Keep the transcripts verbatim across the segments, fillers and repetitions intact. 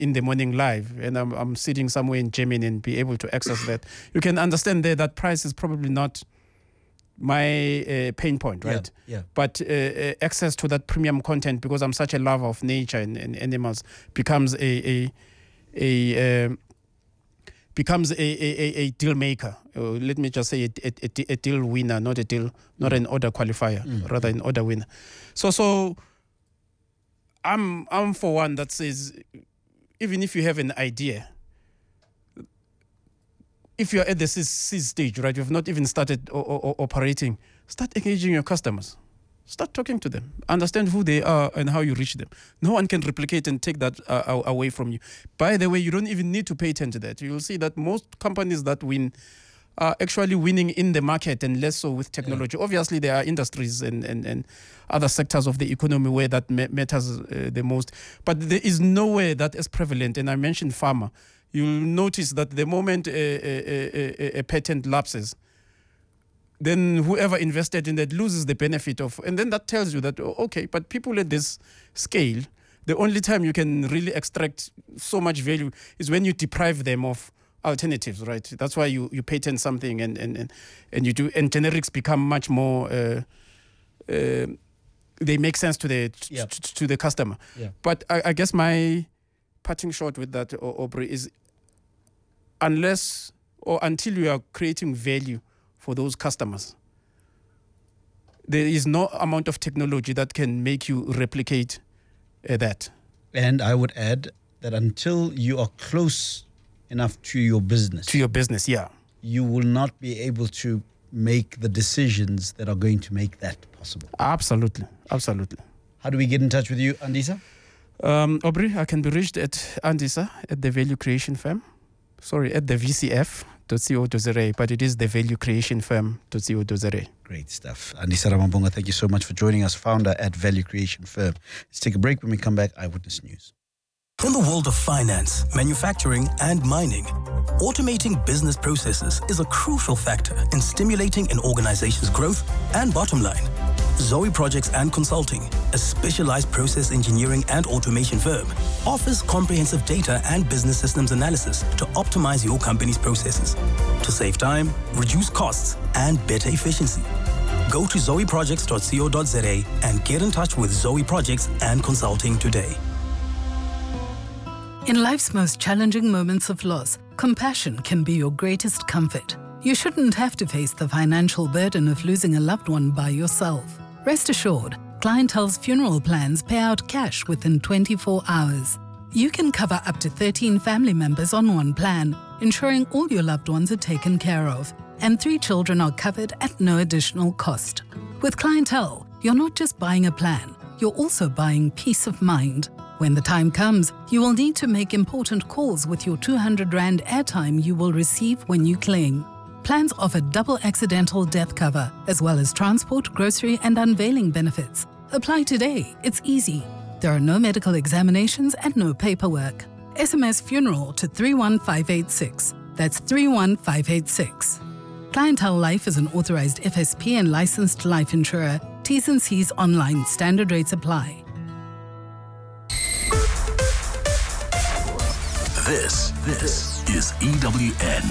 in the morning live and I'm, I'm sitting somewhere in Germany and be able to access that, you can understand there that price is probably not my uh, pain point, right? Yeah, yeah. But uh, access to that premium content, because I'm such a lover of nature and, and animals, becomes a a a uh, becomes a, a, a deal maker. Uh, let me just say a, a, a deal winner, not a deal, not mm. an order qualifier, mm. rather an order winner. So so I'm I'm for one that says, even if you have an idea, if you're at the seed stage, right, you've not even started o- o- operating, start engaging your customers. Start talking to them. Understand who they are and how you reach them. No one can replicate and take that uh, away from you. By the way, you don't even need to pay attention to that. You'll see that most companies that win are actually winning in the market and less so with technology. Yeah. Obviously, there are industries and, and, and other sectors of the economy where that ma- matters uh, the most. But there is nowhere that is prevalent. And I mentioned pharma. You'll notice that the moment a, a, a, a patent lapses, then whoever invested in that loses the benefit of, and then that tells you that, oh, okay, but people at this scale, the only time you can really extract so much value is when you deprive them of alternatives, right? That's why you, you patent something and, and, and, and you do, and generics become much more, uh, uh, they make sense to the yep. t- to the customer. Yeah. But I, I guess my parting shot with that, Aubrey, is unless or until you are creating value for those customers, there is no amount of technology that can make you replicate uh, that. And I would add that until you are close enough to your business, to your business, yeah, you will not be able to make the decisions that are going to make that possible. Absolutely, absolutely. How do we get in touch with you, Andisa? Um, Aubrey, I can be reached at Andisa at the Value Creation Firm. Sorry, at the V C F dot co dot za, but it is the Value Creation Firm dot co dot za. Great stuff. Andisa Ramabonga, thank you so much for joining us, founder at Value Creation Firm. Let's take a break. When we come back, Eyewitness News. In the world of finance, manufacturing, and mining, automating business processes is a crucial factor in stimulating an organization's growth and bottom line. Zoe Projects and Consulting, a specialized process engineering and automation firm, offers comprehensive data and business systems analysis to optimize your company's processes, to save time, reduce costs, and better efficiency. Go to zoe projects dot co dot za and get in touch with Zoe Projects and Consulting today. In life's most challenging moments of loss, compassion can be your greatest comfort. You shouldn't have to face the financial burden of losing a loved one by yourself. Rest assured, Clientele's funeral plans pay out cash within twenty-four hours. You can cover up to thirteen family members on one plan, ensuring all your loved ones are taken care of, and three children are covered at no additional cost. With Clientele, you're not just buying a plan, you're also buying peace of mind. When the time comes, you will need to make important calls with your two hundred rand airtime you will receive when you claim. Plans offer double accidental death cover, as well as transport, grocery, and unveiling benefits. Apply today. It's easy. There are no medical examinations and no paperwork. S M S funeral to three one five eight six. That's three one five eight six. Clientele Life is an authorized F S P and licensed life insurer. T's and C's online. Standard rates apply. This, this is E W N.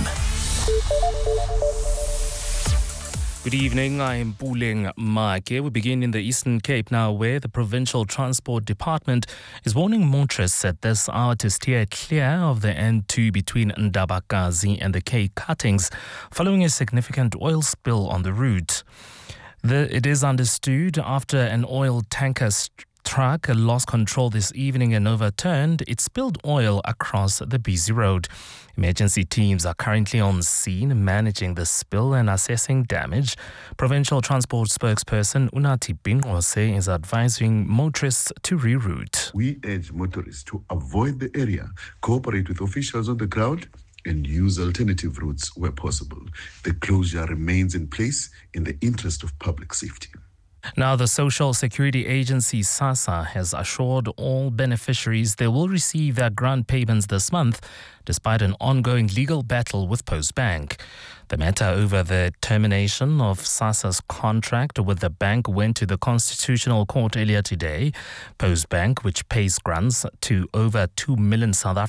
Good evening, I'm Puleng Make. We begin in the Eastern Cape now, where the Provincial Transport Department is warning motorists at this hour to steer clear of the N two between Ndabakazi and the K cuttings following a significant oil spill on the route. The, it is understood after an oil tanker st- truck lost control this evening and overturned, it spilled oil across the busy road. Emergency teams are currently on scene managing the spill and assessing damage. Provincial Transport spokesperson Unathi Bingose is advising motorists to reroute. We urge motorists to avoid the area, cooperate with officials on the ground, and use alternative routes where possible. The closure remains in place in the interest of public safety. Now, the Social Security Agency, SASSA, has assured all beneficiaries they will receive their grant payments this month, despite an ongoing legal battle with Postbank. The matter over the termination of SASSA's contract with the bank went to the Constitutional Court earlier today. Postbank, which pays grants to over two million South